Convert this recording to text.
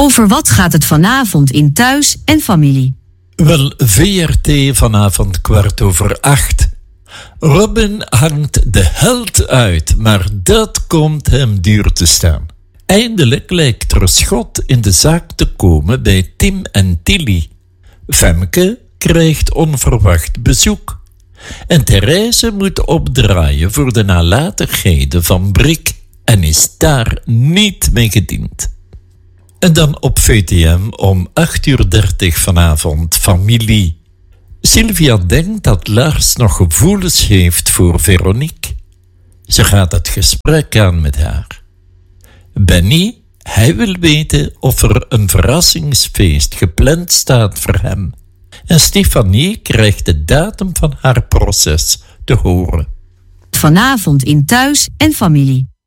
Over wat gaat het vanavond in Thuis en Familie? Wel, VRT vanavond 7:15. Robin hangt de held uit, maar dat komt hem duur te staan. Eindelijk lijkt er schot in de zaak te komen bij Tim en Tilly. Femke krijgt onverwacht bezoek. En Therese moet opdraaien voor de nalatigheden van Brik en is daar niet mee gediend. En dan op VTM om 8:30 vanavond Familie. Sylvia denkt dat Lars nog gevoelens heeft voor Veronique. Ze gaat het gesprek aan met haar. Benny, hij wil weten of er een verrassingsfeest gepland staat voor hem. En Stefanie krijgt de datum van haar proces te horen. Vanavond in Thuis en Familie.